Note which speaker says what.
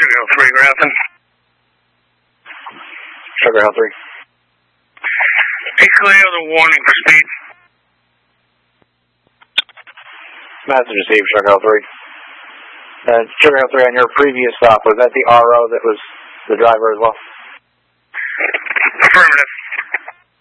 Speaker 1: Sugar Hill 3, Grafton.
Speaker 2: Sugar Hill 3.
Speaker 1: Hey, Cleo, the warning for speed.
Speaker 2: Message received, Sugar Hill 3. Sugar Hill 3, on your previous stop, was that the RO that was the driver as well?
Speaker 1: Affirmative.